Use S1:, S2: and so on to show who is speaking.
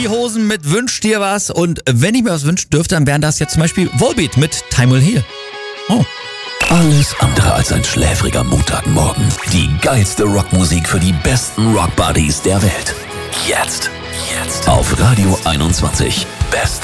S1: die Hosen mit Wünsch dir was. Und wenn ich mir was wünschen dürfte, dann wären das jetzt zum Beispiel Volbeat mit Time Will Heal. Oh.
S2: Alles andere als ein schläfriger Montagmorgen. Die geilste Rockmusik für die besten Rockbuddies der Welt. Jetzt. Auf Radio 21. Best